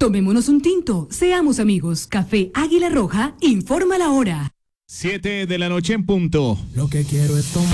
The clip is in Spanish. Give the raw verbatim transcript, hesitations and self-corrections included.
Tomémonos un tinto, seamos amigos. Café Águila Roja, informa la hora. Siete de la noche en punto. Lo que quiero es tomar.